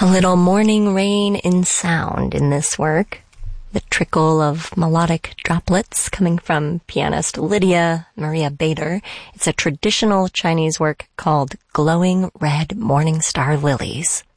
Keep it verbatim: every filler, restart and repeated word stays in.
A little morning rain in sound in this work. The trickle of melodic droplets coming from pianist Lydia Maria Bader. It's a traditional Chinese work called Glowing Red Morning Star Lilies.